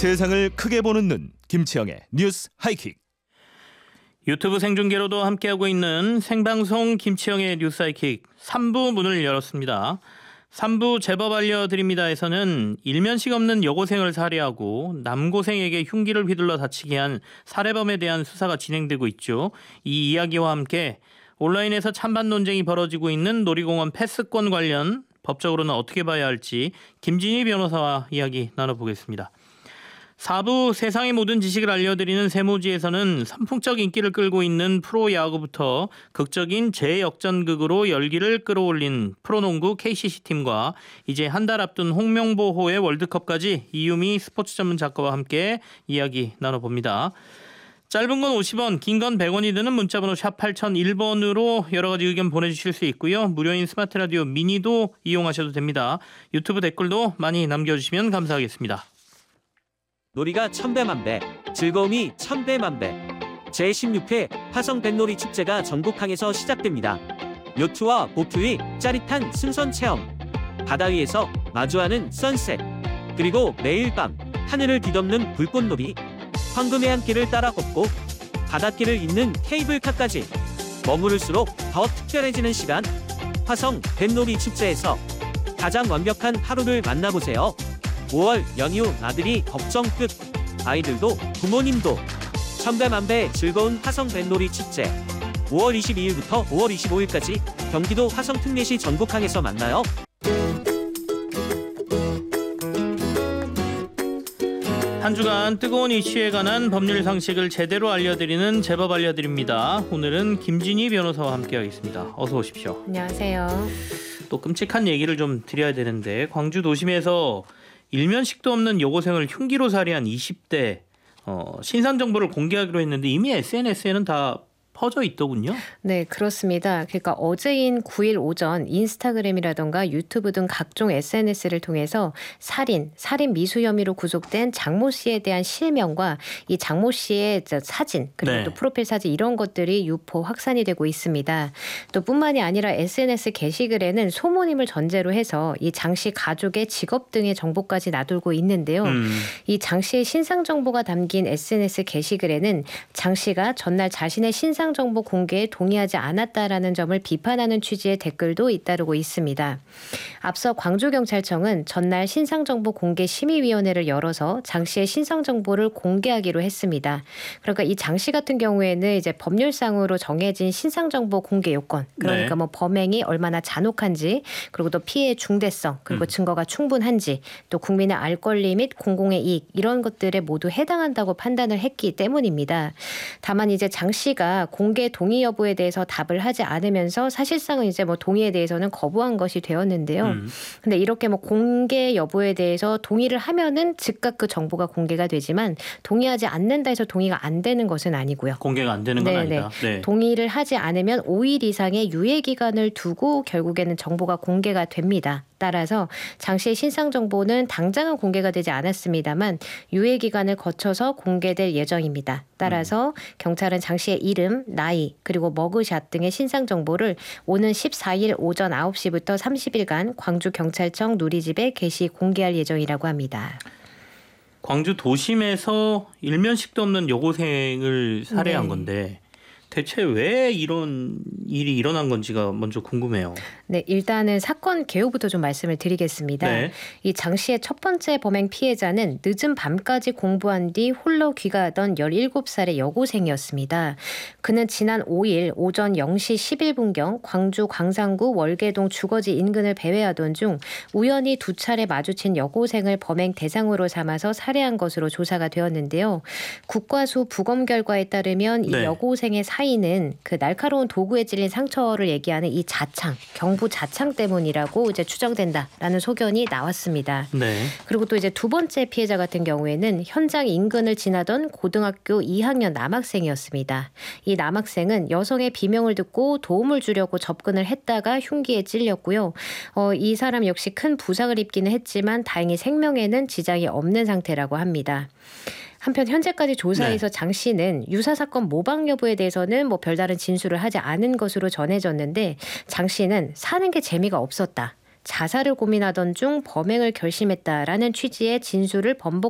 세상을 크게 보는 눈, 김치영의 뉴스 하이킥. 유튜브 생중계로도 함께하고 있는 생방송 김치영의 뉴스 하이킥 3부 문을 열었습니다. 3부 제법 알려드립니다에서는 일면식 없는 여고생을 살해하고 남고생에게 흉기를 휘둘러 다치게 한 살해범에 대한 수사가 진행되고 있죠. 이 이야기와 함께 온라인에서 찬반 논쟁이 벌어지고 있는 놀이공원 패스권 관련 법적으로는 어떻게 봐야 할지 김진희 변호사와 이야기 나눠보겠습니다. 4부 세상의 모든 지식을 알려드리는 세모지에서는 선풍적 인기를 끌고 있는 프로야구부터 극적인 재역전극으로 열기를 끌어올린 프로농구 KCC팀과 이제 한 달 앞둔 홍명보호의 월드컵까지 이유미 스포츠 전문 작가와 함께 이야기 나눠봅니다. 짧은 건 50원, 긴 건 100원이 드는 문자번호 샵 8001번으로 여러 가지 의견 보내주실 수 있고요. 무료인 스마트 라디오 미니도 이용하셔도 됩니다. 유튜브 댓글도 많이 남겨주시면 감사하겠습니다. 놀이가 천배만배, 즐거움이 천배만배. 제16회 화성 뱃놀이 축제가 전국항에서 시작됩니다. 요트와 보트 위 짜릿한 승선 체험, 바다 위에서 마주하는 선셋, 그리고 매일 밤 하늘을 뒤덮는 불꽃놀이, 황금의 한 길을 따라 걷고 바닷길을 잇는 케이블카까지 머무를수록 더 특별해지는 시간. 화성 뱃놀이 축제에서 가장 완벽한 하루를 만나보세요. 5월 연휴 나들이 걱정 끝. 아이들도 부모님도 천배만배 즐거운 화성 뱃놀이 축제 5월 22일부터 5월 25일까지 경기도 화성 특례시 전국항에서 만나요. 한 주간 뜨거운 이슈에 관한 법률 상식을 제대로 알려드리는 제법 알려드립니다. 오늘은 김진희 변호사와 함께하겠습니다. 어서 오십시오. 안녕하세요. 또 끔찍한 얘기를 좀 드려야 되는데 광주 도심에서 일면식도 없는 여고생을 흉기로 살해한 20대 신상 정보를 공개하기로 했는데 이미 SNS에는 다 퍼져 있더군요. 네, 그렇습니다. 그러니까 어제인 9일 오전 인스타그램이라던가 유튜브 등 각종 SNS를 통해서 살인 미수 혐의로 구속된 장모 씨에 대한 실명과 이 장모 씨의 사진 그리고 네. 또 프로필 사진 이런 것들이 유포 확산이 되고 있습니다. 또 뿐만이 아니라 SNS 게시글에는 소모임을 전제로 해서 이 장 씨 가족의 직업 등의 정보까지 놔두고 있는데요. 이 장 씨의 신상 정보가 담긴 SNS 게시글에는 장 씨가 전날 자신의 신상 정보 공개에 동의하지 않았다라는 점을 비판하는 취지의 댓글도 잇따르고 있습니다. 앞서 광주경찰청은 전날 신상정보 공개 심의위원회를 열어서 장 씨의 신상정보를 공개하기로 했습니다. 그러니까 이 장 씨 같은 경우에는 이제 법률상으로 정해진 신상정보 공개 요건, 그러니까 네. 뭐 범행이 얼마나 잔혹한지, 그리고 또 피해의 중대성, 그리고 증거가 충분한지, 또 국민의 알 권리 및 공공의 이익 이런 것들에 모두 해당한다고 판단을 했기 때문입니다. 다만 이제 장 씨가 공개 동의 여부에 대해서 답을 하지 않으면서 사실상은 이제 뭐 동의에 대해서는 거부한 것이 되었는데요. 근데 이렇게 뭐 공개 여부에 대해서 동의를 하면은 즉각 그 정보가 공개가 되지만 동의하지 않는다 해서 동의가 안 되는 것은 아니고요. 공개가 안 되는 건 아니다. 네. 동의를 하지 않으면 5일 이상의 유예 기간을 두고 결국에는 정보가 공개가 됩니다. 따라서 장 씨의 신상 정보는 당장은 공개가 되지 않았습니다만 유예 기간을 거쳐서 공개될 예정입니다. 따라서 경찰은 장 씨의 이름, 나이, 그리고 머그샷 등의 신상 정보를 오는 14일 오전 9시부터 30일간 광주경찰청 누리집에 게시 공개할 예정이라고 합니다. 광주 도심에서 일면식도 없는 여고생을 살해한 건데 대체 왜 이런 일이 일어난 건지가 먼저 궁금해요. 네, 일단은 사건 개요부터 좀 말씀을 드리겠습니다. 네. 이 장 씨의 첫 번째 범행 피해자는 늦은 밤까지 공부한 뒤 홀로 귀가하던 17살의 여고생이었습니다. 그는 지난 5일 오전 0시 11분경 광주 광산구 월계동 주거지 인근을 배회하던 중 우연히 두 차례 마주친 여고생을 범행 대상으로 삼아서 살해한 것으로 조사가 되었는데요. 국과수 부검 결과에 따르면 이 네. 여고생의 사인은 그 날카로운 도구에 찔린 상처를 얘기하는 이 자창, 경부 자창 때문이라고 이제 추정된다라는 소견이 나왔습니다. 네. 그리고 또 이제 두 번째 피해자 같은 경우에는 현장 인근을 지나던 고등학교 2학년 남학생이었습니다. 이 남학생은 여성의 비명을 듣고 도움을 주려고 접근을 했다가 흉기에 찔렸고요. 이 사람 역시 큰 부상을 입기는 했지만 다행히 생명에는 지장이 없는 상태라고 합니다. 한편 현재까지 조사에서 장 씨는 유사 사건 모방 여부에 대해서는 뭐 별다른 진술을 하지 않은 것으로 전해졌는데 장 씨는 사는 게 재미가 없었다. 자살을 고민하던 중 범행을 결심했다라는 취지의 진술을